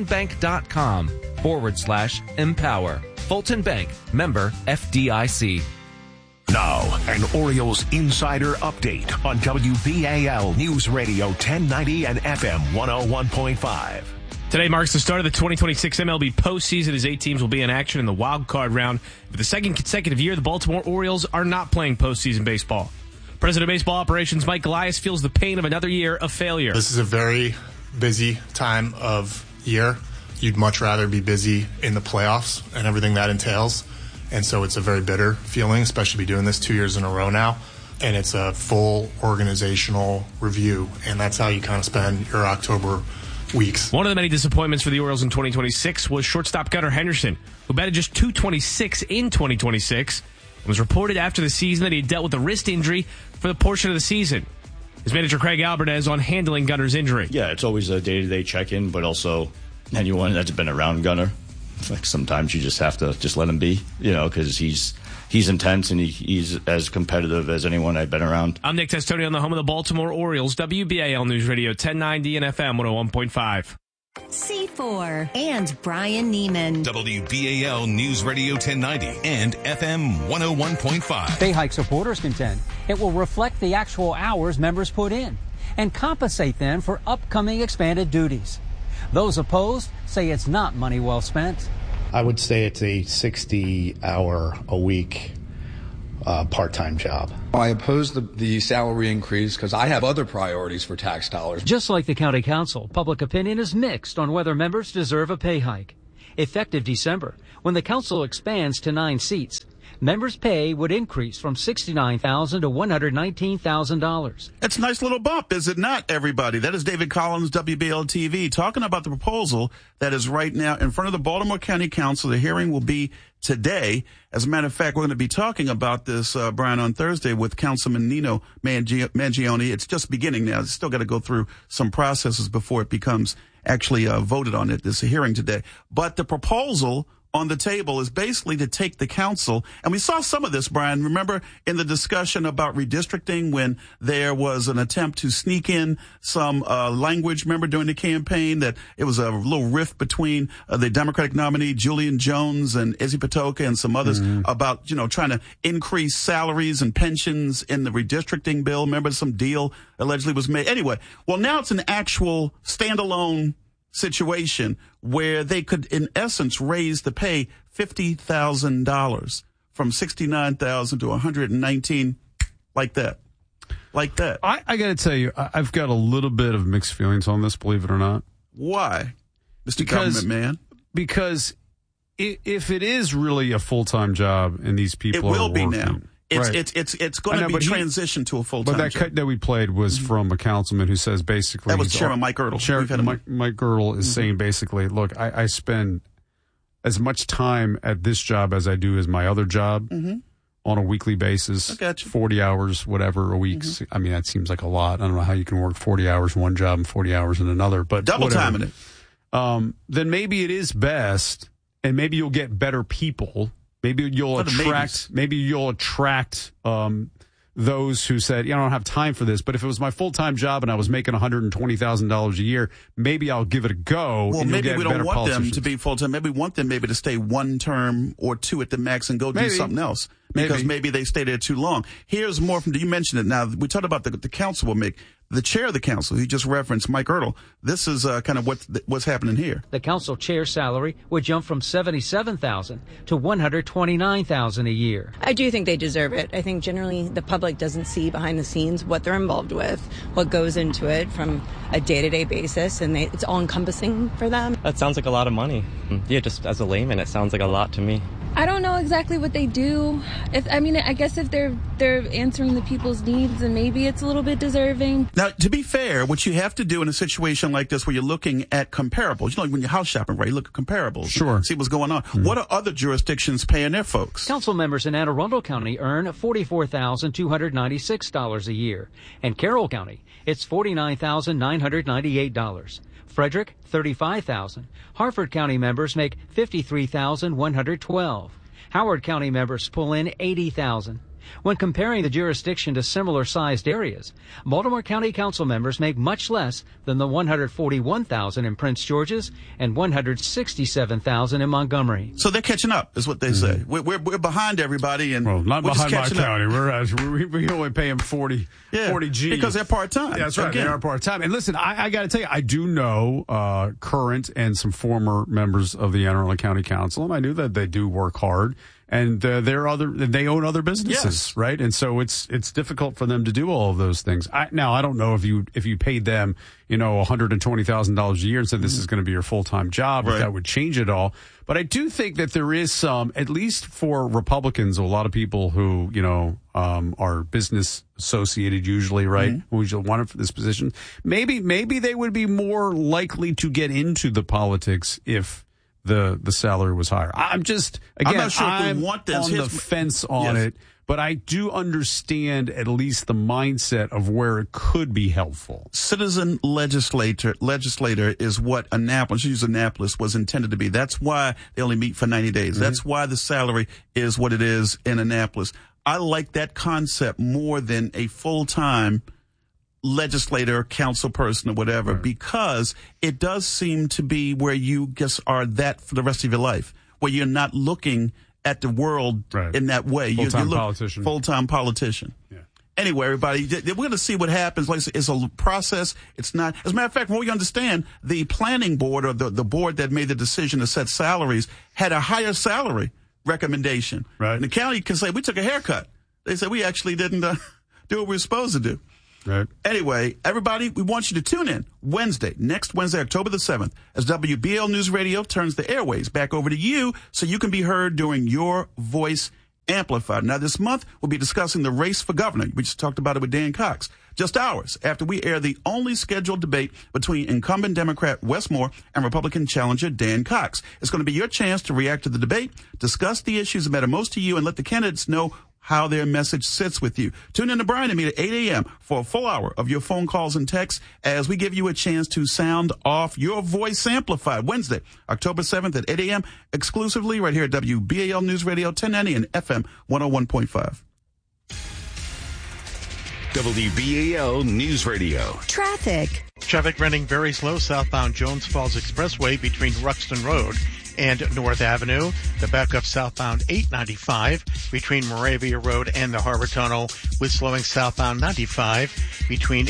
fultonbank.com/empower. Fulton Bank, member FDIC. Now, an Orioles insider update on WBAL News Radio 1090 and FM 101.5. Today marks the start of the 2026 MLB postseason as 8 teams will be in action in the wild card round. For the second consecutive year, the Baltimore Orioles are not playing postseason baseball. President of Baseball Operations Mike Elias feels the pain of another year of failure. This is a very busy time of year. You'd much rather be busy in the playoffs and everything that entails. And so it's a very bitter feeling, especially to be doing this 2 years in a row now. And it's a full organizational review. And that's how you kind of spend your October weeks. One of the many disappointments for the Orioles in 2026 was shortstop Gunnar Henderson, who batted just .226 in 2026. It was reported after the season that he had dealt with a wrist injury for the portion of the season. His manager Craig Albertez on handling Gunnar's injury. Yeah, it's always a day-to-day check-in, but also anyone that's been around Gunnar. Like sometimes you just have to just let him be, because he's intense and he's as competitive as anyone I've been around. I'm Nick Testoni on the home of the Baltimore Orioles, WBAL News Radio 1090 and FM 101.5. C4 and Brian Neiman. WBAL News Radio 1090 and FM 101.5. Pay hike supporters contend it will reflect the actual hours members put in and compensate them for upcoming expanded duties. Those opposed say it's not money well spent. I would say it's a 60-hour-a-week part-time job. I oppose the salary increase because I have other priorities for tax dollars. Just like the county council, public opinion is mixed on whether members deserve a pay hike. Effective December, when the council expands to 9 seats, members' pay would increase from $69,000 to $119,000. It's a nice little bump, is it not, everybody? That is David Collins, WBL TV, talking about the proposal that is right now in front of the Baltimore County Council. The hearing will be today. As a matter of fact, we're going to be talking about this, Brian, on Thursday with Councilman Nino Mangione. It's just beginning now. It's still got to go through some processes before it becomes actually voted on at this hearing today. But the proposal on the table is basically to take the council, and we saw some of this, Brian, remember in the discussion about redistricting when there was an attempt to sneak in some language, remember during the campaign that it was a little rift between the Democratic nominee Julian Jones and Izzy Patoka and some others about, trying to increase salaries and pensions in the redistricting bill. Remember some deal allegedly was made. Anyway, well, now it's an actual standalone situation where they could, in essence, raise the pay $50,000 from $69,000 to $119,000 like that. I got to tell you, I've got a little bit of mixed feelings on this, believe it or not. Why, Mr. Government Man? Because if it is really a full-time job and these people it will are be working, now. It's right. going to be transitioned to a full-time But that job. cut that we played was from a councilman who says basically... That was Chairman Mike Girdle. Mike Girdle is saying basically, look, I spend as much time at this job as I do as my other job on a weekly basis. I got you. 40 hours, whatever, a week. I mean, that seems like a lot. I don't know how you can work 40 hours in one job and 40 hours in another. But double timing it. Then maybe it is best, and maybe you'll get better people. Maybe you'll attract those who said, I don't have time for this, but if it was my full-time job and I was making $120,000 a year, maybe I'll give it a go. Well, and maybe we don't want them to be full-time. Maybe we want them to stay one term or two at the max and go do something else. Because maybe they stay there too long. Here's more from, you mentioned it now, we talked about the council will make. The chair of the council, he just referenced, Mike Girdle, this is kind of what's happening here. The council chair salary would jump from $77,000 to $129,000 a year. I do think they deserve it. I think generally the public doesn't see behind the scenes what they're involved with, what goes into it from a day-to-day basis, and it's all-encompassing for them. That sounds like a lot of money. Yeah, just as a layman, it sounds like a lot to me. I don't know exactly what they do. I guess if they're answering the people's needs, then maybe it's a little bit deserving. Now, to be fair, what you have to do in a situation like this where you're looking at comparables, when you're house shopping, right, you look at comparables. Sure. See what's going on. What are other jurisdictions paying their folks? Council members in Anne Arundel County earn $44,296 a year. And Carroll County, it's $49,998. Frederick, $35,000. Harford County members make $53,112. Howard County members pull in $80,000. When comparing the jurisdiction to similar-sized areas, Baltimore County Council members make much less than the $141,000 in Prince George's and $167,000 in Montgomery. So they're catching up, is what they say. We're behind everybody, and not we're behind just my county. We only pay them 40 G's because they're part-time. Yeah, that's right. Again. They are part-time. And listen, I got to tell you, I do know current and some former members of the Anne Arundel County Council, and I knew that they do work hard. And they own other businesses, right? And so it's difficult for them to do all of those things. I don't know if you paid them, $120,000 a year and said this is going to be your full-time job, if that would change it all. But I do think that there is some, at least for Republicans, a lot of people who, are business associated usually, right? Who usually want it for this position. Maybe they would be more likely to get into the politics if the salary was higher. I'm just, again, I'm not sure if we want this. On the fence on it, but I do understand at least the mindset of where it could be helpful. Citizen legislator is what Annapolis was intended to be. That's why they only meet for 90 days. Mm-hmm. That's why the salary is what it is in Annapolis. I like that concept more than a full-time legislator, council person, or whatever, because it does seem to be where you just are that for the rest of your life, where you're not looking at the world in that way. Full-time politician. Full-time politician. Yeah. Anyway, everybody, we're going to see what happens. Like I said, it's a process. It's not. As a matter of fact, when we understand, the planning board or the board that made the decision to set salaries had a higher salary recommendation. Right. And the county can say, we took a haircut. They said, we actually didn't do what we were supposed to do. Right. Anyway, everybody, we want you to tune in next Wednesday, October the 7th, as WBAL News Radio turns the airways back over to you so you can be heard during your voice amplified. Now, this month, we'll be discussing the race for governor. We just talked about it with Dan Cox. Just hours after we air the only scheduled debate between incumbent Democrat Wes Moore and Republican challenger Dan Cox. It's going to be your chance to react to the debate, discuss the issues that matter most to you, and let the candidates know how their message sits with you. Tune in to Brian and me at 8 a.m. for a full hour of your phone calls and texts as we give you a chance to sound off your voice amplified. Wednesday, October 7th at 8 a.m. exclusively right here at WBAL News Radio 1090 and FM 101.5. WBAL News Radio. Traffic. Traffic running very slow southbound Jones Falls Expressway between Ruxton Road and North Avenue. The backup southbound 895 between Moravia Road and the Harbor Tunnel, with slowing southbound 95 between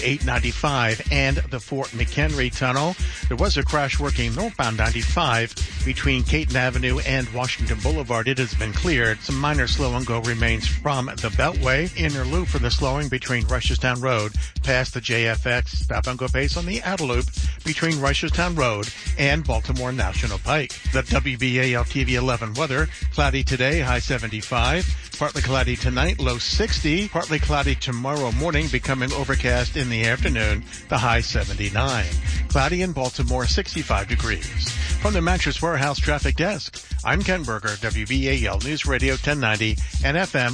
895 and the Fort McHenry Tunnel. There was a crash working northbound 95 between Caton Avenue and Washington Boulevard. It has been cleared. Some minor slow and go remains from the Beltway. Inner loop for the slowing between Rusherstown Road past the JFX. Stop and go pace on the outer loop between Rusherstown Road and Baltimore National Pike. The WBAL TV 11 weather. Cloudy today, high 75. Partly cloudy tonight, low 60. Partly cloudy tomorrow morning, becoming overcast in the afternoon, the high 79. Cloudy in Baltimore, 65 degrees. From the Mattress Warehouse Traffic Desk, I'm Ken Berger, WBAL News Radio 1090 and FM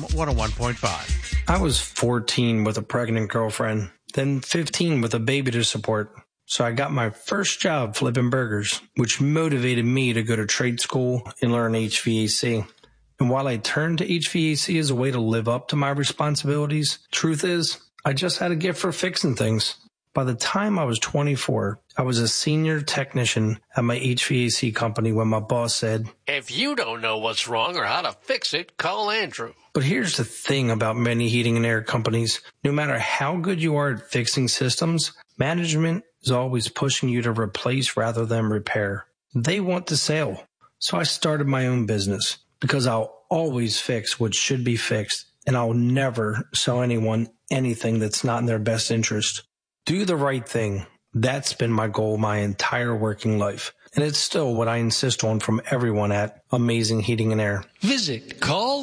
101.5. I was 14 with a pregnant girlfriend, then 15 with a baby to support. So I got my first job flipping burgers, which motivated me to go to trade school and learn HVAC. And while I turned to HVAC as a way to live up to my responsibilities, truth is, I just had a gift for fixing things. By the time I was 24, I was a senior technician at my HVAC company when my boss said, "If you don't know what's wrong or how to fix it, call Andrew." But here's the thing about many heating and air companies. No matter how good you are at fixing systems, management is always pushing you to replace rather than repair. They want the sale. So I started my own business because I'll always fix what should be fixed, and I'll never sell anyone anything that's not in their best interest. Do the right thing. That's been my goal my entire working life. And it's still what I insist on from everyone at Amazing Heating and Air. Visit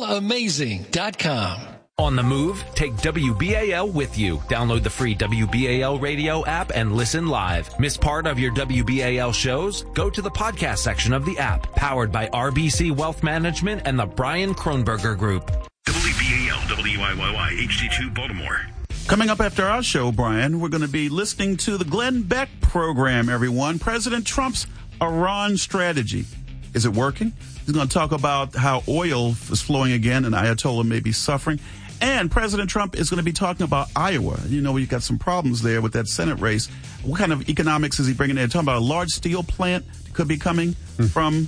callamazing.com. On the move, take WBAL with you. Download the free WBAL radio app and listen live. Miss part of your WBAL shows? Go to the podcast section of the app, powered by RBC Wealth Management and the Brian Kronberger Group. WBAL, WIYY, HD2 Baltimore. Coming up after our show, Brian, we're going to be listening to the Glenn Beck program, everyone. President Trump's Iran strategy. Is it working? He's going to talk about how oil is flowing again and Ayatollah may be suffering. And President Trump is going to be talking about Iowa. You know, we've got some problems there with that Senate race. What kind of economics is he bringing in? Talking about a large steel plant could be coming from,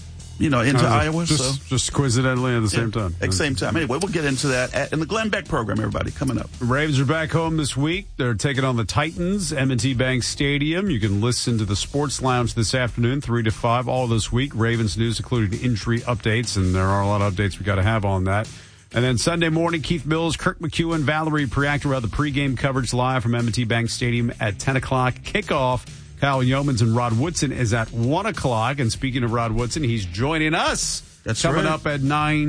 into Iowa. Just coincidentally at the same time. At the same time. Anyway, we'll get into that in the Glenn Beck program, everybody, coming up. Ravens are back home this week. They're taking on the Titans, M&T Bank Stadium. You can listen to the Sports Lounge this afternoon, 3 to 5, all this week. Ravens news, including injury updates, and there are a lot of updates we got to have on that. And then Sunday morning, Keith Mills, Kirk McEwen, Valerie Priactor have the pregame coverage live from M&T Bank Stadium at 10 o'clock. Kickoff, Kyle Yeomans and Rod Woodson is at 1 o'clock. And speaking of Rod Woodson, he's joining us. That's coming right. up at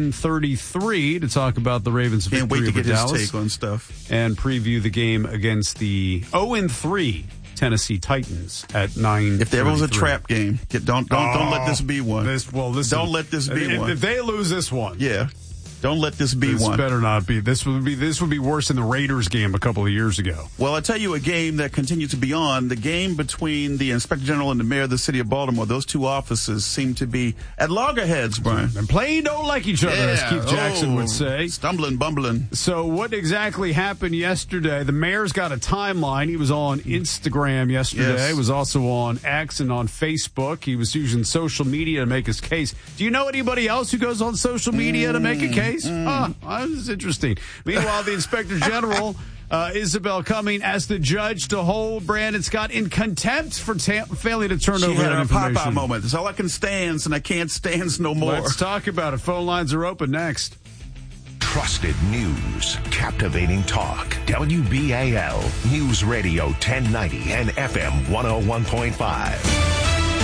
9:33 to talk about the Ravens' victory Can't wait to over get Dallas his take on stuff. and preview the game against the 0-3 Tennessee Titans at 9:33. If there was a trap game, don't let this be one. Don't let this be one. If they lose this one, yeah. Don't let this be this one. Better not be. This would be worse than the Raiders game a couple of years ago. Well, I tell you a game that continues to be on. The game between the Inspector General and the Mayor of the City of Baltimore. Those two offices seem to be at loggerheads, Brian. And playing don't like each other, as Keith Jackson would say. Stumbling, bumbling. So what exactly happened yesterday? The mayor's got a timeline. He was on Instagram yesterday. Yes. He was also on X and on Facebook. He was using social media to make his case. Do you know anybody else who goes on social media to make a case? This is interesting. Meanwhile, the Inspector General, Isabel Cumming, asked the judge to hold Brandon Scott in contempt for failing to turn over that information. She had a Popeye moment. That's all I can stand, and I can't stand no more. Let's talk about it. Phone lines are open next. Trusted news, captivating talk. WBAL News Radio 1090 and FM 101.5.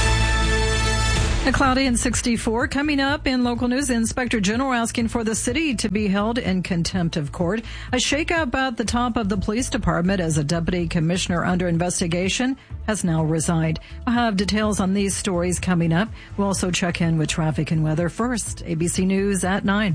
A cloudy and 64. Coming up in local news, the Inspector General asking for the city to be held in contempt of court. A shakeup at the top of the police department as a deputy commissioner under investigation has now resigned. We'll have details on these stories coming up. We'll also check in with traffic and weather. First, ABC News at 9.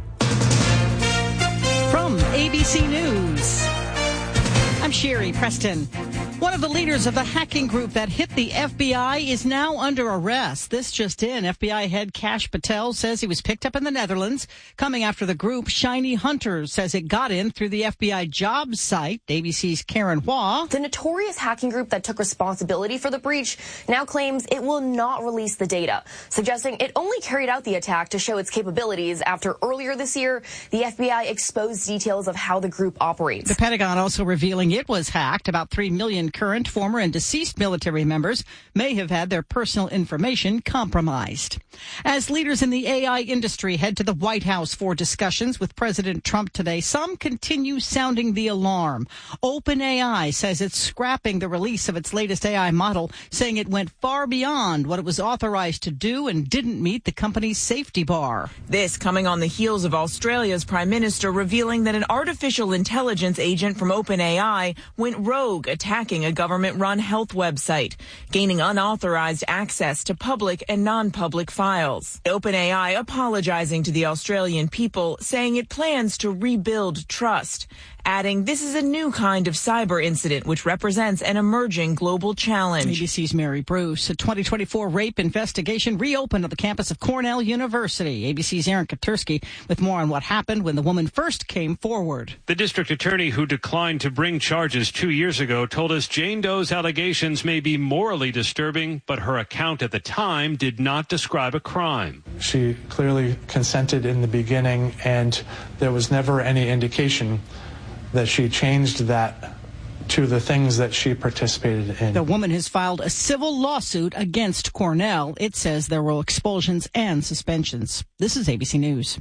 From ABC News, I'm Sherry Preston. One of the leaders of the hacking group that hit the FBI is now under arrest. This just in. FBI head Kash Patel says he was picked up in the Netherlands. Coming after the group, Shiny Hunters says it got in through the FBI jobs site. ABC's Karen Hua. The notorious hacking group that took responsibility for the breach now claims it will not release the data, suggesting it only carried out the attack to show its capabilities after earlier this year, the FBI exposed details of how the group operates. The Pentagon also revealing it was hacked. About 3 million current, former, and deceased military members may have had their personal information compromised. As leaders in the AI industry head to the White House for discussions with President Trump today, some continue sounding the alarm. OpenAI says it's scrapping the release of its latest AI model, saying it went far beyond what it was authorized to do and didn't meet the company's safety bar. This coming on the heels of Australia's Prime Minister revealing that an artificial intelligence agent from OpenAI went rogue, attacking a government-run health website, gaining unauthorized access to public and non-public files. OpenAI apologizing to the Australian people, saying it plans to rebuild trust, adding this is a new kind of cyber incident which represents an emerging global challenge. ABC's Mary Bruce. A 2024 rape investigation reopened at the campus of Cornell University. ABC's Aaron Katursky with more on what happened when the woman first came forward. The district attorney who declined to bring charges 2 years ago told us Jane Doe's allegations may be morally disturbing, but her account at the time did not describe a crime. She clearly consented in the beginning, and there was never any indication that she changed that to the things that she participated in. The woman has filed a civil lawsuit against Cornell. It says there were expulsions and suspensions. This is ABC News.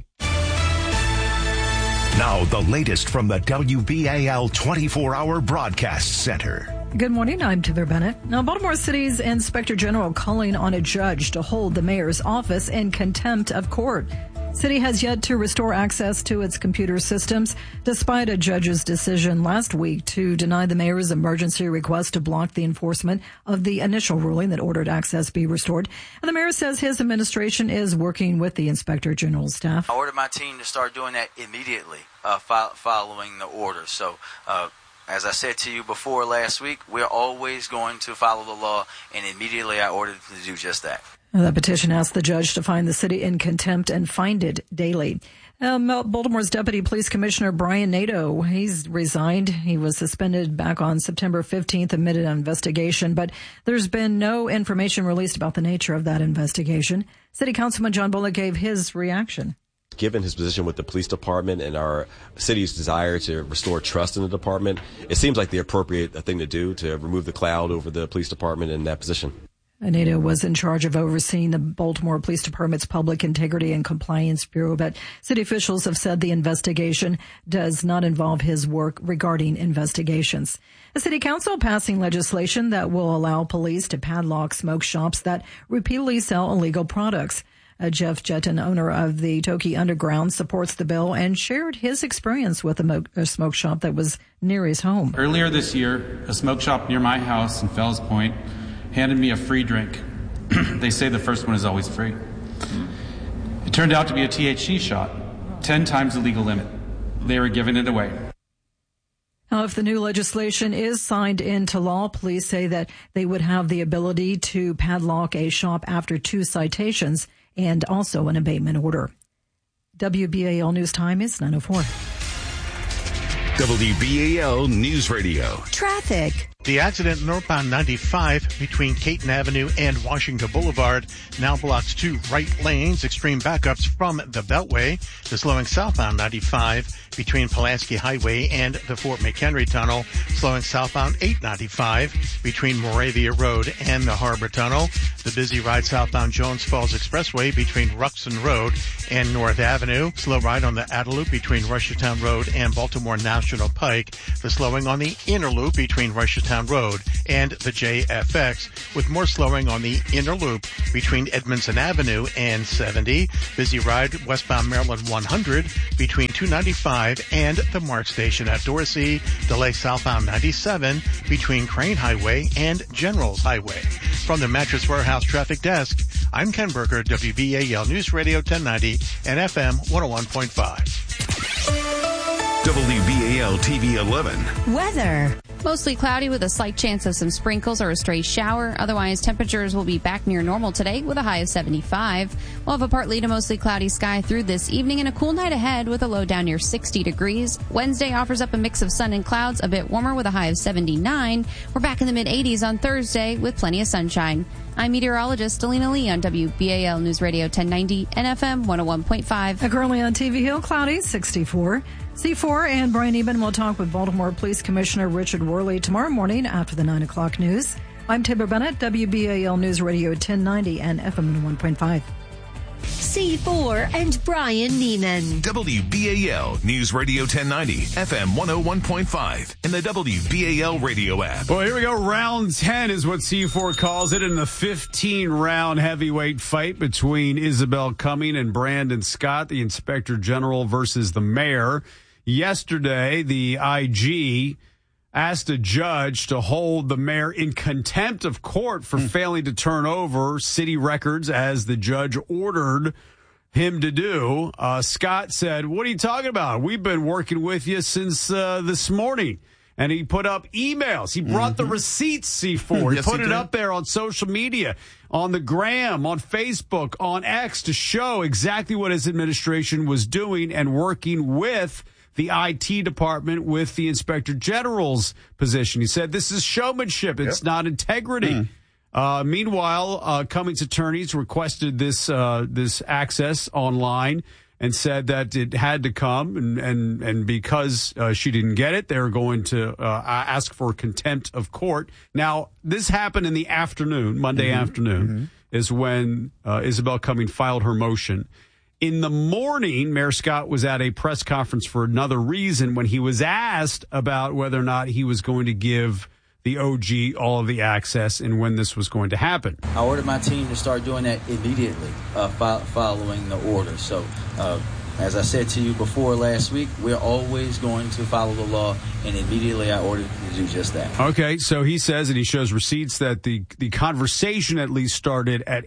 Now, the latest from the WBAL 24-hour broadcast center. Good morning, I'm Taylor Bennett. Now, Baltimore City's Inspector General calling on a judge to hold the mayor's office in contempt of court. City has yet to restore access to its computer systems, despite a judge's decision last week to deny the mayor's emergency request to block the enforcement of the initial ruling that ordered access be restored. And the mayor says his administration is working with the Inspector General's staff. I ordered my team to start doing that immediately following the order. So, as I said to you before last week, we're always going to follow the law, and immediately I ordered to do just that. The petition asked the judge to find the city in contempt and find it daily. Baltimore's Deputy Police Commissioner Brian Nadeau, he's resigned. He was suspended back on September 15th amid an investigation, but there's been no information released about the nature of that investigation. City Councilman John Bullock gave his reaction. Given his position with the police department and our city's desire to restore trust in the department, it seems like the appropriate thing to do to remove the cloud over the police department in that position. Nadeau was in charge of overseeing the Baltimore Police Department's Public Integrity and Compliance Bureau, but city officials have said the investigation does not involve his work regarding investigations. The city council passing legislation that will allow police to padlock smoke shops that repeatedly sell illegal products. Jeff Jetton, owner of the Toki Underground, supports the bill and shared his experience with a smoke shop that was near his home. Earlier this year, a smoke shop near my house in Fells Point handed me a free drink. They say the first one is always free. It turned out to be a THC shot, 10 times the legal limit. They were giving it away. Now, if the new legislation is signed into law, police say that they would have the ability to padlock a shop after 2 citations and also an abatement order. WBAL News Time is 9:04. WBAL News Radio. Traffic. The accident northbound 95 between Caton Avenue and Washington Boulevard now blocks 2 right lanes, extreme backups from the Beltway. The slowing southbound 95 between Pulaski Highway and the Fort McHenry Tunnel, slowing southbound 895 between Moravia Road and the Harbor Tunnel. The busy ride southbound Jones Falls Expressway between Ruxton Road and North Avenue. Slow ride on the outer loop between Rushertown Road and Baltimore National Pike. The slowing on the inner loop between Rushertown Road and the JFX, with more slowing on the inner loop between Edmondson Avenue and 70. Busy ride westbound Maryland 100 between 295 and the Mark Station at Dorsey. Delay southbound 97 between Crane Highway and Generals Highway. From the Mattress Warehouse Traffic Desk, I'm Ken Berger, WBAL News Radio 1090 and FM 101.5. WBAL TV 11. Weather. Mostly cloudy with a slight chance of some sprinkles or a stray shower. Otherwise, temperatures will be back near normal today with a high of 75. We'll have a partly to mostly cloudy sky through this evening and a cool night ahead with a low down near 60 degrees. Wednesday offers up a mix of sun and clouds, a bit warmer with a high of 79. We're back in the mid-80s on Thursday with plenty of sunshine. I'm meteorologist Delina Lee on WBAL News Radio 1090 and FM 101.5. Currently on TV Hill, cloudy, 64. C4 and Brian Eben will talk with Baltimore Police Commissioner Richard Worley tomorrow morning after the 9 o'clock news. I'm Tabor Bennett, WBAL News Radio 1090 and FM 101.5. C4 and Brian Neiman. WBAL News Radio 1090, FM 101.5, and the WBAL radio app. Well, here we go. Round 10 is what C4 calls it in the 15-round heavyweight fight between Isabel Cumming and Brandon Scott, the Inspector General versus the Mayor. Yesterday, the IG asked a judge to hold the mayor in contempt of court for failing to turn over city records as the judge ordered him to do. Scott said, "What are you talking about? We've been working with you since this morning." And he put up emails. He brought the receipts, C4. Yes, he put he it did. up there on social media, on the Gram, on Facebook, on X, to show exactly what his administration was doing and working with the IT department, with the Inspector General's position. He said, this is showmanship. It's not integrity. Meanwhile, Cummings' attorneys requested this access online and said that it had to come. And because she didn't get it, they're going to ask for contempt of court. Now, this happened in the afternoon, Monday afternoon, is when Isabel Cumming filed her motion. In the morning, Mayor Scott was at a press conference for another reason when he was asked about whether or not he was going to give the OG all of the access and when this was going to happen. I ordered my team to start doing that immediately following the order. So, as I said to you before last week, we're always going to follow the law, and immediately I ordered to do just that. Okay, so he says, and he shows receipts, that the conversation at least started at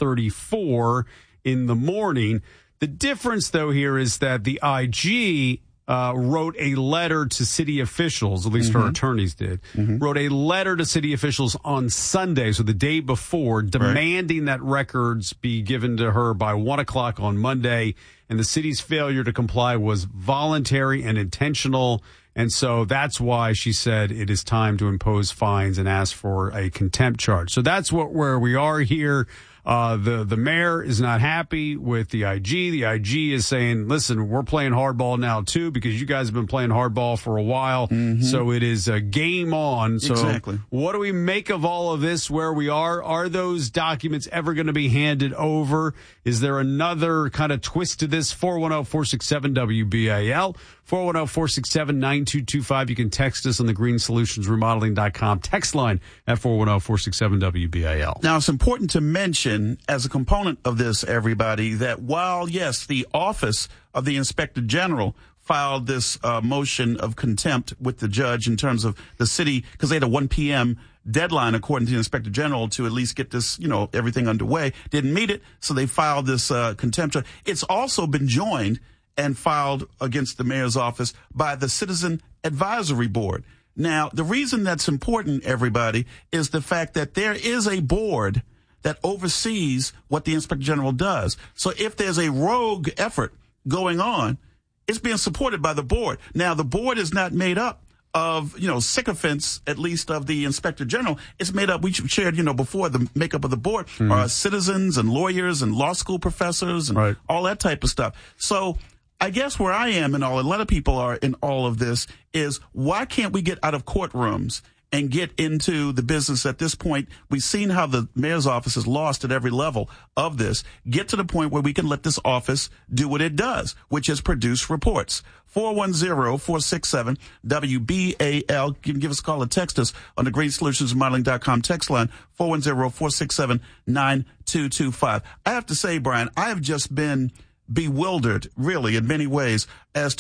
8:34 in the morning. The difference, though, here is that the IG wrote a letter to city officials, at least her attorneys did, wrote a letter to city officials on Sunday, so the day before, demanding that records be given to her by 1 o'clock on Monday, and the city's failure to comply was voluntary and intentional, and so that's why she said it is time to impose fines and ask for a contempt charge. So that's where we are here. The mayor is not happy with the IG. The IG is saying, listen, we're playing hardball now, too, because you guys have been playing hardball for a while. So it is a game on. So Exactly. What do we make of all of this, where we are? Are those documents ever going to be handed over? Is there another kind of twist to this? 410-467-WBAL, 410-467-9225. You can text us on the greensolutionsremodeling.com text line at 410-467-WBAL. Now, it's important to mention mention as a component of this, everybody, that while, yes, the Office of the Inspector General filed this motion of contempt with the judge in terms of the city, because they had a 1 p.m. deadline, according to the Inspector General, to at least get this, everything underway. Didn't meet it, so they filed this contempt. It's also been joined and filed against the mayor's office by the Citizen Advisory Board. Now, the reason that's important, everybody, is the fact that there is a board that oversees what the Inspector General does. So if there's a rogue effort going on, it's being supported by the board. Now, the board is not made up of, sycophants, at least of the Inspector General. It's made up, we shared, before, the makeup of the board are citizens and lawyers and law school professors and all that type of stuff. So I guess where I am and a lot of people are in all of this is, why can't we get out of courtrooms and get into the business at this point? We've seen how the mayor's office is lost at every level of this. Get to the point where we can let this office do what it does, which is produce reports. 410-467-WBAL. You can give us a call or text us on the GreenSolutionsModeling.com text line, 410-467-9225. I have to say, Brian, I have just been bewildered, really, in many ways, as